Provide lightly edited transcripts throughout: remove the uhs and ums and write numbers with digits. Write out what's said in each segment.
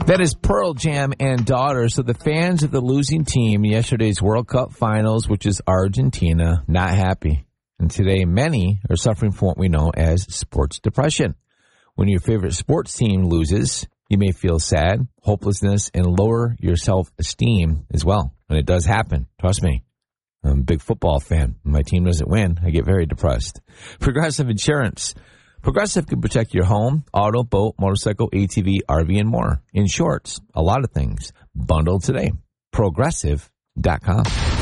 That is Pearl Jam and Daughter. So the fans of the losing team in yesterday's World Cup finals, which is Argentina, not happy. And today many are suffering from what we know as sports depression. When your favorite sports team loses, you may feel sad, hopelessness, and lower your self-esteem as well. And it does happen. Trust me. I'm a big football fan. When my team doesn't win, I get very depressed. Progressive Insurance. Progressive can protect your home, auto, boat, motorcycle, ATV, RV, and more. In short, a lot of things. Bundle today. Progressive.com.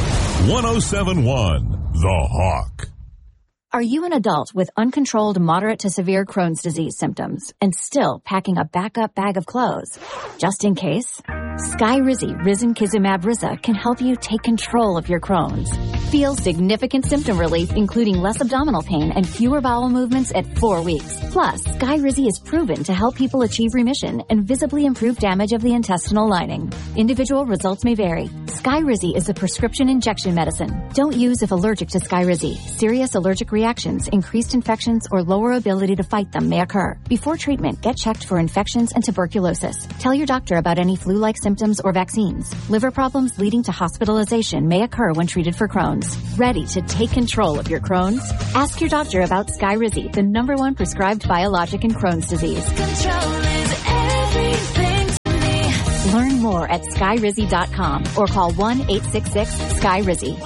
107.1 The Hawk. Are you an adult with uncontrolled moderate to severe Crohn's disease symptoms and still packing a backup bag of clothes? Just in case, Skyrizi Risankizumab Riza can help you take control of your Crohn's. Feel significant symptom relief, including less abdominal pain and fewer bowel movements at 4 weeks. Plus, Skyrizi is proven to help people achieve remission and visibly improve damage of the intestinal lining. Individual results may vary. Skyrizi is a prescription injection medicine. Don't use if allergic to Skyrizi. Serious allergic reactions, increased infections, or lower ability to fight them may occur. Before treatment, get checked for infections and tuberculosis. Tell your doctor about any flu-like symptoms or vaccines. Liver problems leading to hospitalization may occur when treated for Crohn's. Ready to take control of your Crohn's? Ask your doctor about Skyrizi, the #1 prescribed biologic in Crohn's disease. Control is everything to me. Learn more at Skyrizi.com or call 1-866-SKYRIZI.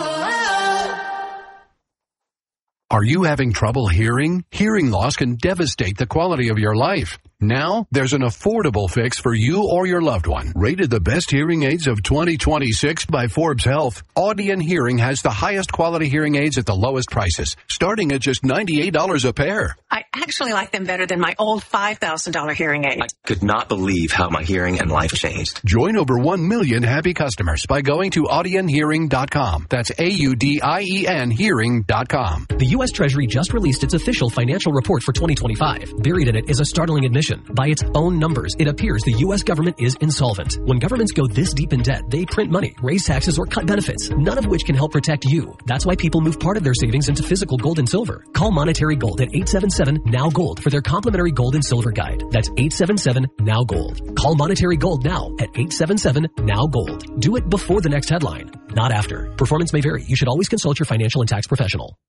Are you having trouble hearing? Hearing loss can devastate the quality of your life. Now, there's an affordable fix for you or your loved one. Rated the best hearing aids of 2026 by Forbes Health, Audion Hearing has the highest quality hearing aids at the lowest prices, starting at just $98 a pair. I actually like them better than my old $5,000 hearing aid. I could not believe how my hearing and life changed. Join over 1 million happy customers by going to audionhearing.com. That's AUDIEN hearing.com. The U.S. Treasury just released its official financial report for 2025. Buried in it is a startling admission. By its own numbers, it appears the U.S. government is insolvent. When governments go this deep in debt, they print money, raise taxes, or cut benefits, none of which can help protect you. That's why people move part of their savings into physical gold and silver. Call Monetary Gold at 877-NOW-GOLD for their complimentary gold and silver guide. That's 877-NOW-GOLD. Call Monetary Gold now at 877-NOW-GOLD. Do it before the next headline, not after. Performance may vary. You should always consult your financial and tax professional.